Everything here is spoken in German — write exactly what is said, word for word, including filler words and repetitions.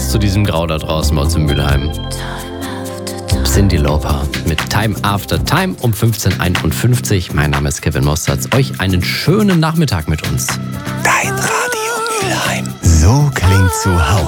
zu diesem Grau da draußen bei uns in Mülheim. Cyndi Lauper mit Time After Time um fünfzehn Uhr einundfünfzig. Mein Name ist Kevin Mostartz. Euch einen schönen Nachmittag mit uns. Dein Radio Mülheim. So klingt zu Hause.